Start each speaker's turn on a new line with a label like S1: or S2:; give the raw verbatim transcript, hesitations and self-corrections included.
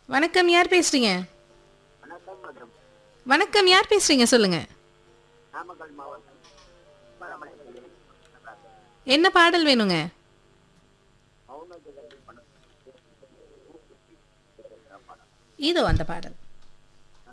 S1: வணக்கம், யார் பேசுறீங்க?
S2: வணக்கம் மேடம்.
S1: வணக்கம், யார் பேசுறீங்க சொல்லுங்க.
S2: நாமக்கல் மாவட்டம் மணமலை
S1: என்ன பாடல் வேணுங்க?
S2: மௌன திலகம் படம்.
S1: இதோ அந்த பாடல்.